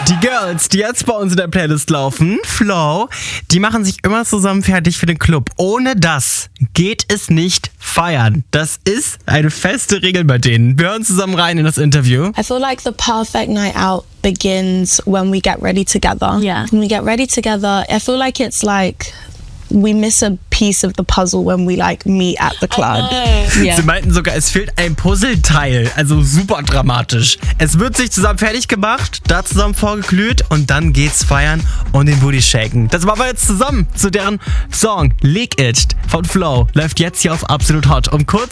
Die Girls, die jetzt bei uns in der Playlist laufen, Flow, die machen sich immer zusammen fertig für den Club. Ohne das geht es nicht feiern. Das ist eine feste Regel bei denen. Wir hören zusammen rein in das Interview. I feel like the perfect night out begins when we get ready together. Yeah. When we get ready together, I feel like it's like we miss a piece of the puzzle when we like meet at the club. Yeah. Sie meinten sogar, es fehlt ein Puzzleteil. Also super dramatisch. Es wird sich zusammen fertig gemacht, da zusammen vorgeglüht und dann geht's feiern und den Booty shaken. Das machen wir jetzt zusammen zu deren Song Leak It von Flow. Läuft jetzt hier auf Absolut Hot. Um kurz